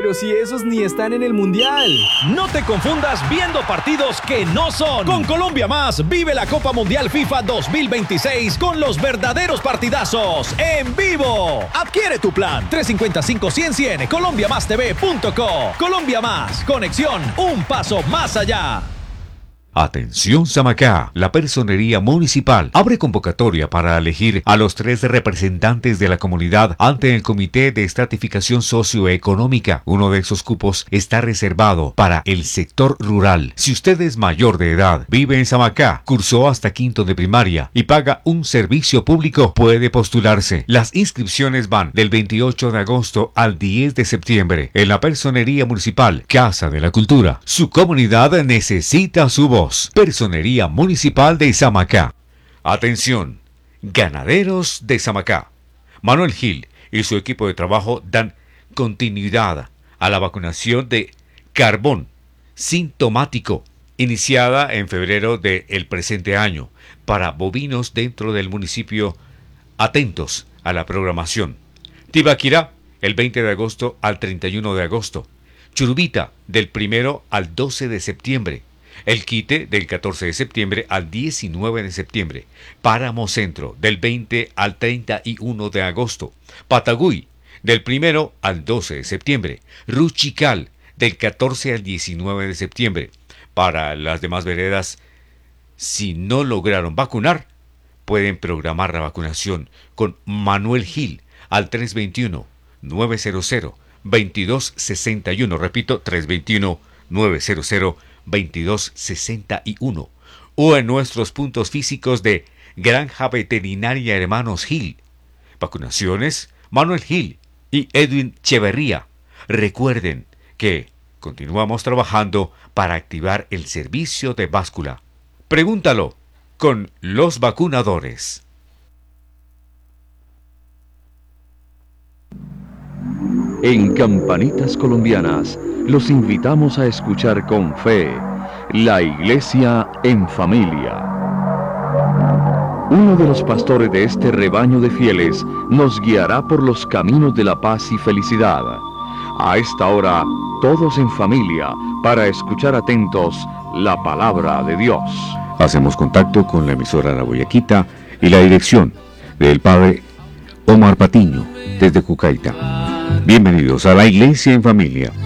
Pero si esos ni están en el Mundial. No te confundas viendo partidos que no son. Con Colombia Más, vive la Copa Mundial FIFA 2026 con los verdaderos partidazos en vivo. Adquiere tu plan 355-100-100 colombiamastv.co. Colombia Más, conexión un paso más allá. Atención Samacá, la Personería Municipal abre convocatoria para elegir a los 3 representantes de la comunidad ante el Comité de Estratificación Socioeconómica. Uno de esos cupos está reservado para el sector rural. Si usted es mayor de edad, vive en Samacá, cursó hasta quinto de primaria y paga un servicio público, puede postularse. Las inscripciones van del 28 de agosto al 10 de septiembre en la Personería Municipal, Casa de la Cultura. Su comunidad necesita su voz. Personería Municipal de Samacá. Atención, ganaderos de Samacá. Manuel Gil y su equipo de trabajo dan continuidad a la vacunación de carbón sintomático, iniciada en febrero del presente año, para bovinos dentro del municipio. Atentos a la programación. Tibaquirá, el 20 de agosto al 31 de agosto. Churubita, del 1 al 12 de septiembre. El Quite, del 14 de septiembre al 19 de septiembre. Páramo Centro, del 20 al 31 de agosto. Patagüí, del 1 al 12 de septiembre. Ruchical, del 14 al 19 de septiembre. Para las demás veredas, si no lograron vacunar, pueden programar la vacunación con Manuel Gil al 321-900-2261. Repito, 321-900-2261. O en nuestros puntos físicos de Granja Veterinaria Hermanos Gil. Vacunaciones Manuel Gil y Edwin Cheverría. Recuerden que continuamos trabajando para activar el servicio de báscula. Pregúntalo con los vacunadores. En Campanitas Colombianas los invitamos a escuchar con fe La Iglesia en Familia. Uno de los pastores de este rebaño de fieles nos guiará por los caminos de la paz y felicidad. A esta hora, todos en familia, para escuchar atentos la palabra de Dios. Hacemos contacto con la emisora La Boyaquita y la dirección del padre Omar Patiño desde Cucaita. Bienvenidos a La Iglesia en Familia.